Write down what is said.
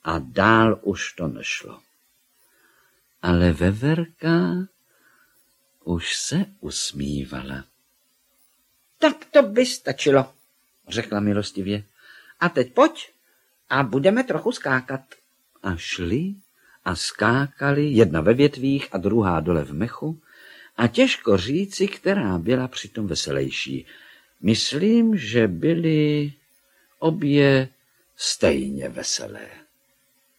a dál už to nešlo. Ale Veverka už se usmívala. Tak to by stačilo, řekla milostivě. A teď pojď a budeme trochu skákat. A šli a skákali, jedna ve větvích a druhá dole v mechu, a těžko říci, která byla přitom veselejší. Myslím, že byly obě stejně veselé.